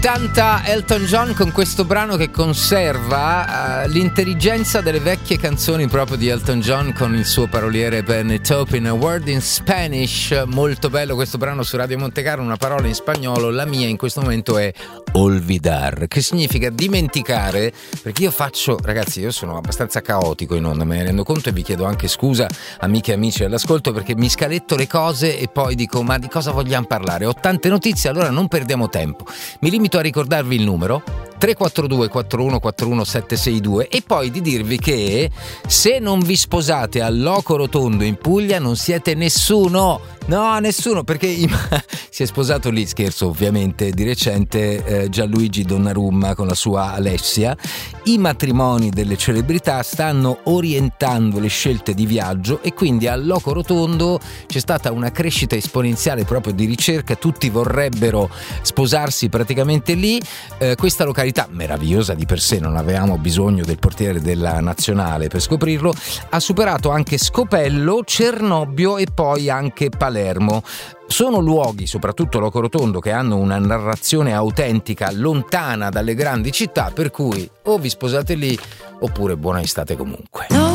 80 Elton John con questo brano che conserva l'intelligenza delle vecchie canzoni proprio di Elton John con il suo paroliere Ben Taupin, A Word in Spanish. Molto bello questo brano su Radio Montecarlo, una parola in spagnolo. La mia in questo momento è olvidar, che significa dimenticare, perché ragazzi, io sono abbastanza caotico in onda, me ne rendo conto, e vi chiedo anche scusa, amiche e amici all'ascolto, perché mi scaletto le cose e poi dico ma di cosa vogliamo parlare? Ho tante notizie, allora non perdiamo tempo. Mi limito a ricordarvi il numero 342 4141 762 e poi di dirvi che se non vi sposate al Loco Rotondo in Puglia non siete nessuno, perché si è sposato lì, scherzo ovviamente, di recente Gianluigi Donnarumma con la sua Alessia. I matrimoni delle celebrità stanno orientando le scelte di viaggio e quindi al Loco Rotondo c'è stata una crescita esponenziale proprio di ricerca, tutti vorrebbero sposarsi praticamente lì. Questa località meravigliosa di per sé, non avevamo bisogno del portiere della nazionale per scoprirlo, ha superato anche Scopello, Cernobbio e poi anche Palermo. Sono luoghi, soprattutto Loco Rotondo, che hanno una narrazione autentica lontana dalle grandi città, per cui o vi sposate lì oppure buona estate comunque.